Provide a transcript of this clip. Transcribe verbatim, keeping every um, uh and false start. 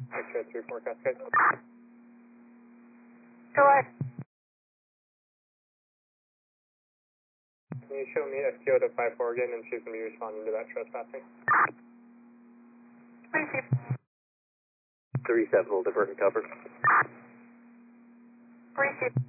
X-ray three four Cascade. Go ahead. Can you show me S T O to five four again, and she's going to be responding to that trespassing? Thank you. three seven will divert and cover. Thank you.